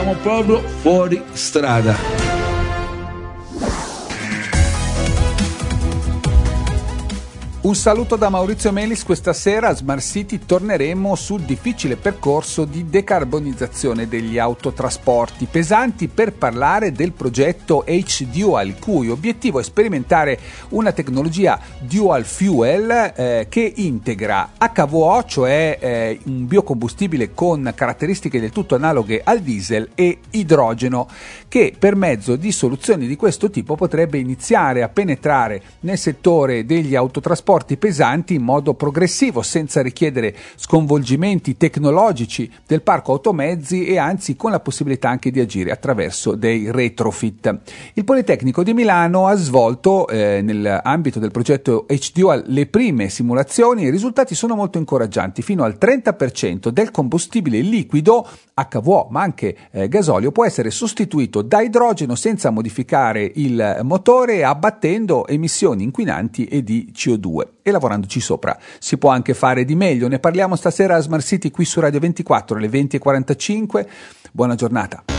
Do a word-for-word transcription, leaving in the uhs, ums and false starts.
siamo proprio fuori strada. Un saluto da Maurizio Melis. Questa sera a Smart City torneremo sul difficile percorso di decarbonizzazione degli autotrasporti pesanti per parlare del progetto H-Dual, il cui obiettivo è sperimentare una tecnologia dual fuel eh, che integra acca vu o, cioè eh, un biocombustibile con caratteristiche del tutto analoghe al diesel, e idrogeno, che per mezzo di soluzioni di questo tipo potrebbe iniziare a penetrare nel settore degli autotrasporti pesanti in modo progressivo, senza richiedere sconvolgimenti tecnologici del parco automezzi e anzi con la possibilità anche di agire attraverso dei retrofit. Il Politecnico di Milano ha svolto eh, nell'ambito del progetto H-Dual le prime simulazioni e i risultati sono molto incoraggianti. Fino al trenta per cento del combustibile liquido acca vu o ma anche eh, gasolio può essere sostituito da idrogeno senza modificare il motore, abbattendo emissioni inquinanti e di C O due. E lavorandoci sopra si può anche fare di meglio. Ne parliamo stasera a Smart City qui su Radio ventiquattro alle venti e quarantacinque. Buona giornata.